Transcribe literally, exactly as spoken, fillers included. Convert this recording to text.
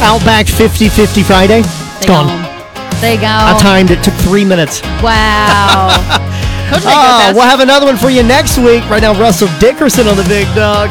Outback fifty fifty Friday. It's They gone. gone. They go. I timed it. Took three minutes. Wow. Coach Oh, we'll have another one for you next week. Right now, Russell Dickerson on the Big Dog.